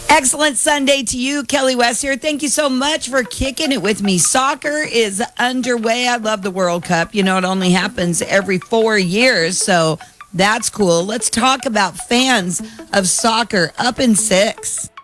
Excellent Sunday to you, Kelly West here. Thank you so much for kicking it with me. Soccer is underway. I love the World Cup. You know, it only happens every 4 years, so that's cool. Let's talk about fans of soccer up in 6.